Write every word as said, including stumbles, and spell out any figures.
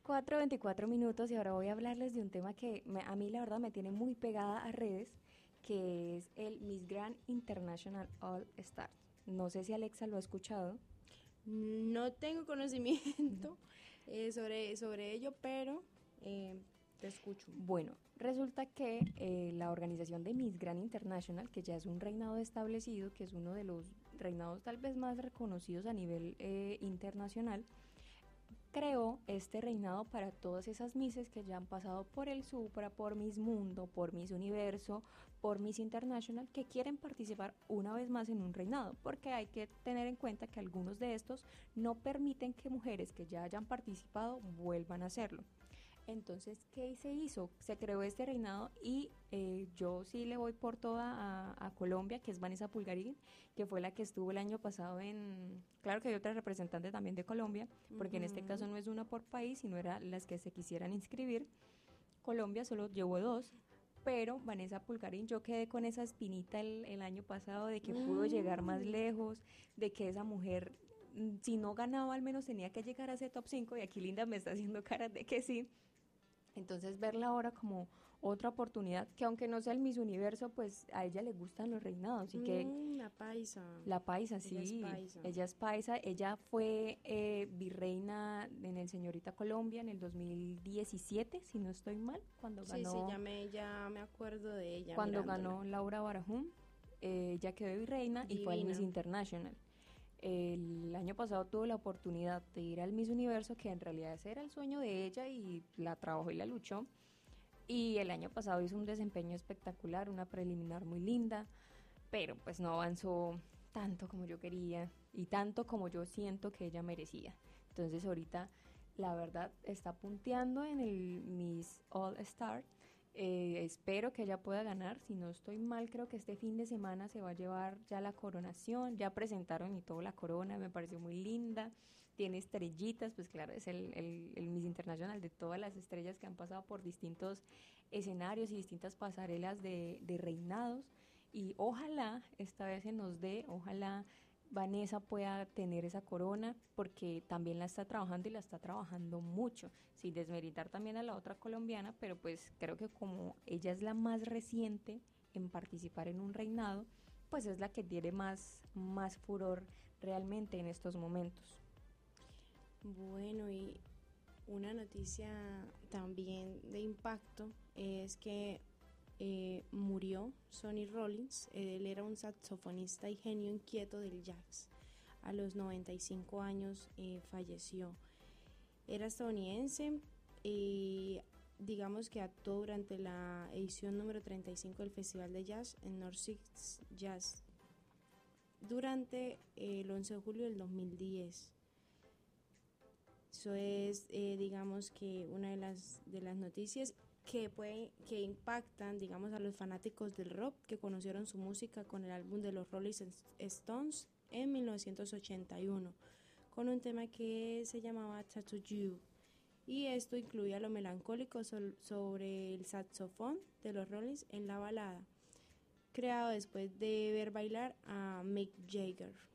cuatro veinticuatro minutos y ahora voy a hablarles de un tema que me- a mí la verdad me tiene muy pegada a redes, que es el Miss Grand International All Stars. No sé si Alexa lo ha escuchado. No tengo conocimiento eh, sobre, sobre ello, pero eh, te escucho. Bueno, resulta que eh, la organización de Miss Grand International, que ya es un reinado establecido, que es uno de los reinados tal vez más reconocidos a nivel eh, internacional, creó este reinado para todas esas Misses que ya han pasado por el Supra, por Miss Mundo, por Miss Universo, por Miss International, que quieren participar una vez más en un reinado, porque hay que tener en cuenta que algunos de estos no permiten que mujeres que ya hayan participado vuelvan a hacerlo. Entonces, ¿qué se hizo? Se creó este reinado y eh, yo sí le voy por toda a, a Colombia, que es Vanessa Pulgarín, que fue la que estuvo el año pasado en... Claro que hay otra representante también de Colombia, porque en este caso Ujú. no es una por país, sino eran las que se quisieran inscribir. Colombia solo llevó dos, pero Vanessa Pulgarín, yo quedé con esa espinita el, el año pasado de que pudo llegar más Mm. lejos, de que esa mujer, mm, si no ganaba, al menos tenía que llegar a ese top cinco y aquí Linda me está haciendo caras de que sí. Entonces verla ahora como otra oportunidad, que aunque no sea el Miss Universo, pues a ella le gustan los reinados y que Mm, la paisa. la paisa, Ella es sí, paisa. ella es paisa, ella fue eh, virreina en el Señorita Colombia en el dos mil diecisiete, si no estoy mal, cuando Sí, sí, ganó, ya me, ya me acuerdo de ella cuando mirándola. ganó Laura Barajum, eh, ella quedó virreina y fue al Miss Divina. International. El año pasado tuvo la oportunidad de ir al Miss Universo, que en realidad ese era el sueño de ella y la trabajó y la luchó. Y el año pasado hizo un desempeño espectacular, una preliminar muy linda, pero pues no avanzó tanto como yo quería y tanto como yo siento que ella merecía. Entonces ahorita la verdad está punteando en el Miss All Star. Eh, espero que ella pueda ganar. Si no estoy mal, creo que este fin de semana se va a llevar ya la coronación. Ya presentaron y todo la corona, me pareció muy linda. Tiene estrellitas, pues claro, es el, el, el Miss Internacional de todas las estrellas que han pasado por distintos escenarios y distintas pasarelas de, de reinados. Y ojalá esta vez se nos dé, ojalá Vanessa pueda tener esa corona porque también la está trabajando y la está trabajando mucho, sin desmeritar también a la otra colombiana, pero pues creo que como ella es la más reciente en participar en un reinado, pues es la que tiene más, más furor realmente en estos momentos. Bueno, y una noticia también de impacto es que eh, murió Sonny Rollins. Él era un saxofonista y genio inquieto del jazz. A los noventa y cinco años eh, falleció. Era estadounidense y digamos que actuó durante la edición número treinta y cinco del Festival de Jazz en North Six Jazz durante eh, el once de julio del dos mil diez. Eso es, eh, digamos que una de las de las noticias que puede, que impactan, digamos, a los fanáticos del rock que conocieron su música con el álbum de los Rolling Stones en mil novecientos ochenta y uno, con un tema que se llamaba Tattoo You. Y esto incluía lo melancólico sol, sobre el saxofón de los Rollins en la balada, creado después de ver bailar a Mick Jagger.